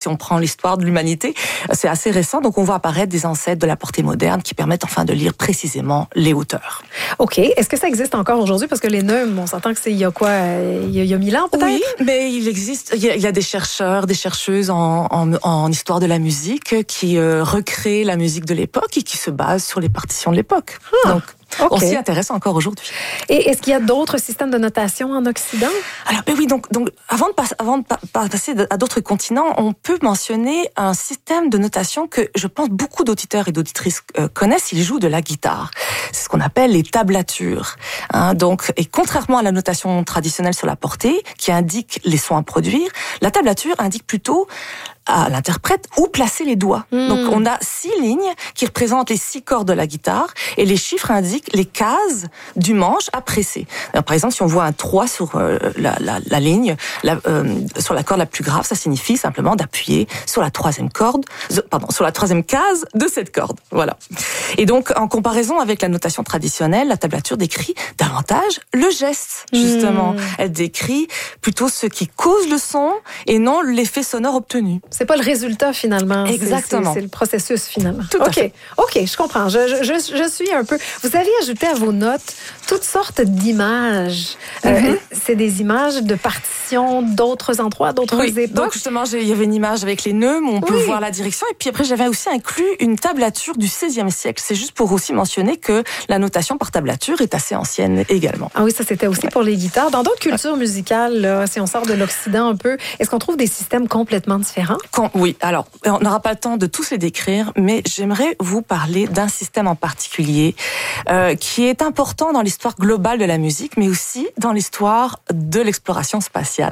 si on prend l'histoire de l'humanité, c'est assez récent. Donc on voit apparaître des ancêtres de la portée moderne qui permettent enfin de lire précisément les hauteurs. OK. Est-ce que ça existe encore aujourd'hui? Parce que les neumes, on s'entend que c'est il y a quoi? Il y a 1000 ans peut-être? Oui, mais il y a des chercheurs, des chercheuses en histoire de la musique qui recréent la musique de l'époque et qui se basent sur les partitions de l'époque. Donc, on s'y intéresse encore aujourd'hui. Et est-ce qu'il y a d'autres systèmes de notation en Occident? Alors, oui, donc avant de passer à d'autres continents, on peut mentionner un système de notation que je pense beaucoup d'auditeurs et d'auditrices connaissent. Ils jouent de la guitare. C'est ce qu'on appelle les tablatures. Donc, et contrairement à la notation traditionnelle sur la portée, qui indique les sons à produire, la tablature indique plutôt à l'interprète où placer les doigts. Donc on a 6 lignes qui représentent les 6 cordes de la guitare et les chiffres indiquent les cases du manche à presser. Alors, par exemple, si on voit un 3 sur la ligne, sur la corde la plus grave, ça signifie simplement d'appuyer sur la troisième case de cette corde. Voilà. Et donc, en comparaison avec la notation traditionnelle, la tablature décrit davantage le geste, justement. Elle décrit plutôt ce qui cause le son et non l'effet sonore obtenu. C'est pas le résultat finalement. Exactement. C'est le processus finalement. Tout à fait. OK, je comprends. Je suis un peu. Vous avez ajouté à vos notes toutes sortes d'images. C'est des images de partitions d'autres endroits, d'autres époques. Donc justement, il y avait une image avec les nœuds, où on peut voir la direction. Et puis après, j'avais aussi inclus une tablature du XVIe siècle. C'est juste pour aussi mentionner que la notation par tablature est assez ancienne également. Ah oui, ça c'était aussi pour les guitares. Dans d'autres cultures musicales, là, si on sort de l'Occident un peu, est-ce qu'on trouve des systèmes complètement différents? Oui, alors, on n'aura pas le temps de tous les décrire, mais j'aimerais vous parler d'un système en particulier qui est important dans l'histoire globale de la musique, mais aussi dans l'histoire de l'exploration spatiale.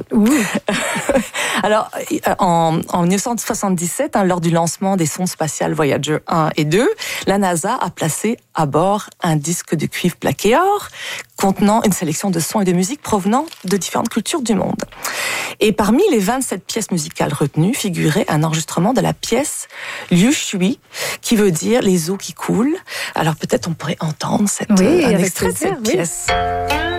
Alors, en 1977, lors du lancement des sondes spatiales Voyager 1 et 2, la NASA a placé à bord un disque de cuivre plaqué or contenant une sélection de sons et de musique provenant de différentes cultures du monde. Et parmi les 27 pièces musicales retenues figurait un enregistrement de la pièce Liu Shui, qui veut dire les eaux qui coulent. Alors peut-être on pourrait entendre un extrait de cette pièce.